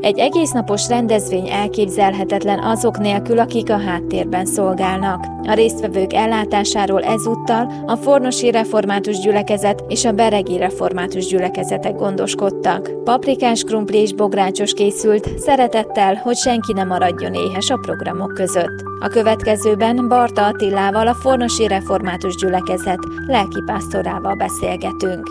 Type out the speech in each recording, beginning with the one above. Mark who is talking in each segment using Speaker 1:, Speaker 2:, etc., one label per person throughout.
Speaker 1: Egy egésznapos rendezvény elképzelhetetlen azok nélkül, akik a háttérben szolgálnak. A résztvevők ellátásáról ezúttal a Fornosi Református Gyülekezet és a Beregi Református Gyülekezetek gondoskodtak. Paprikás krumpli és bográcsos készült, szeretettel, hogy senki ne maradjon éhes a programok között. A következőben Barta Attilával, a Fornosi Református Gyülekezet lelkipásztorával beszélgetünk.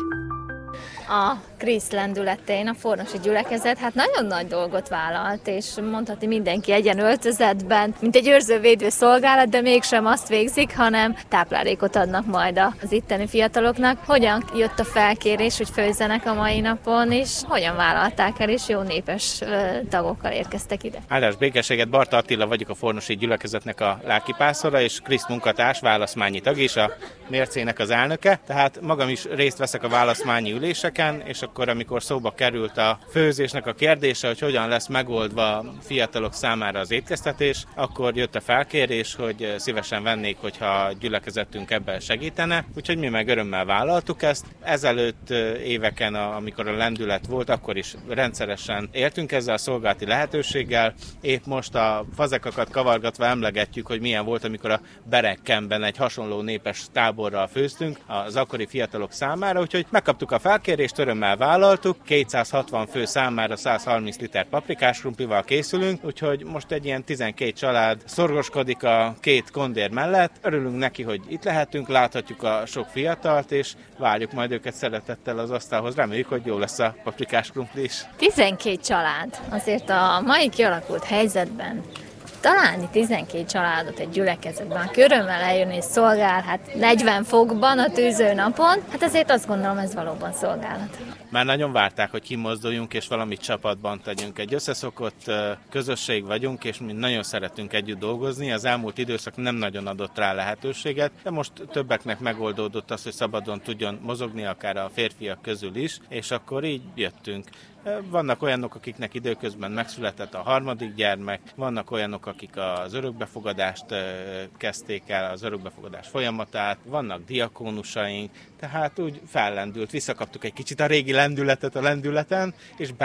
Speaker 1: A Krisz lendületén a Fornosi Gyülekezet nagyon nagy dolgot vállalt, és mondhatni mindenki egyenöltözetben, mint egy őrző-védő szolgálat, de mégsem azt végzik, hanem táplálékot adnak majd az itteni fiataloknak. Hogyan jött a felkérés, hogy főzzenek a mai napon, és hogyan vállalták el, és jó népes tagokkal érkeztek ide?
Speaker 2: Áldás békességet, Barta Attila vagyok, a Fornosi Gyülekezetnek a lelkipásztora, és Krisz munkatárs, válaszmányi tag is, a mércének az elnöke, tehát magam is részt veszek a válaszmányi üléseken, és akkor, amikor szóba került a főzésnek a kérdése, hogy hogyan lesz megoldva a fiatalok számára az étkeztetés, akkor jött a felkérés, hogy szívesen vennék, hogyha a gyülekezetünk ebben segítene, úgyhogy mi meg örömmel vállaltuk ezt. Ezelőtt éveken, amikor a lendület volt, akkor is rendszeresen éltünk ezzel a szolgálati lehetőséggel. Épp most a fazekakat kavargatva emlegetjük, hogy milyen volt, amikor a Berekkenben egy hasonló népes táborral főztünk az akkori fiatalok számára, úgyhogy megkaptuk a felkérést, örömmel vállaltuk, 260 fő számára 130 liter paprikás krumplival készülünk, úgyhogy most egy ilyen 12 család szorgoskodik a két kondér mellett. Örülünk neki, hogy itt lehetünk, láthatjuk a sok fiatalt, és várjuk majd őket szeretettel az asztalhoz. Reméljük, hogy jó lesz a paprikás krumpli is.
Speaker 1: 12 család. Azért a mai kialakult helyzetben találni 12 családot egy gyülekezetben, körömmel eljönni és szolgál, 40 fokban a tűző napon, ezért azt gondolom, ez valóban szolgálat.
Speaker 2: Már nagyon várták, hogy kimozduljunk és valamit csapatban tegyünk. Egy összeszokott közösség vagyunk, és mi nagyon szeretünk együtt dolgozni. Az elmúlt időszak nem nagyon adott rá lehetőséget, de most többeknek megoldódott az, hogy szabadon tudjon mozogni, akár a férfiak közül is, és akkor így jöttünk. Vannak olyanok, akiknek időközben megszületett a harmadik gyermek, vannak olyanok, akik az örökbefogadást kezdték el, az örökbefogadás folyamatát, vannak diakónusaink, tehát úgy fellendült, visszakaptuk egy kicsit a régi lendületet a lendületen, és